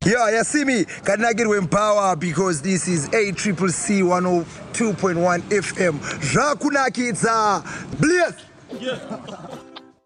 Yeah, you see me? Can I get with power because this is ACCC 102.1 FM. Rakunakitsa. Bless. Yeah.